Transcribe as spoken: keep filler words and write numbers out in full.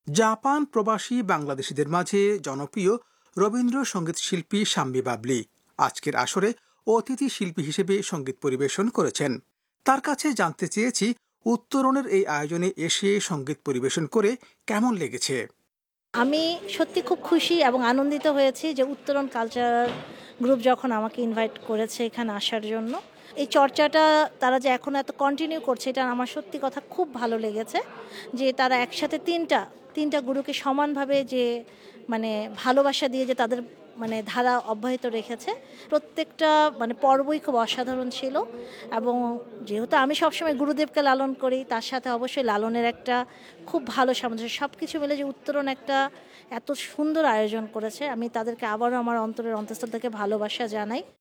Japan প্রবাসী বাংলাদেশিদের মাঝে জনপ্রিয় রবীন্দ্রসঙ্গীত শিল্পী শাম্মী বাবলি আজকের আসরে অতিথি শিল্পী হিসেবে সঙ্গীত পরিবেশন করেছেন। তার কাছে জানতে চেয়েছি উত্তরণের এই আয়োজনে এসে সঙ্গীত পরিবেশন করে কেমন লেগেছে। আমি সত্যি খুব খুশি এবং আনন্দিত হয়েছি যে উত্তরণ কালচারাল গ্রুপ যখন আমাকে ইনভাইট করেছে এখানে আসার জন্য। এই চর্চাটা তারা যে এখন এত কন্টিনিউ করছে, এটা আমার সত্যি কথা খুব ভালো লেগেছে যে তারা একসাথে তিনটা তিনটা গুরুকে সমানভাবে যে মানে ভালোবাসা দিয়ে যে তাদের মানে ধারা অব্যাহত রেখেছে। প্রত্যেকটা মানে পর্বই খুব অসাধারণ ছিল এবং যেহেতু আমি সবসময় গুরুদেবকে লালন করি, তার সাথে অবশ্যই লালনের একটা খুব ভালো সামঞ্জস্য, সব কিছু মিলে যে উত্তরণ একটা এত সুন্দর আয়োজন করেছে, আমি তাদেরকে আবারও আমার অন্তরের অন্তঃস্থল থেকে ভালোবাসা জানাই।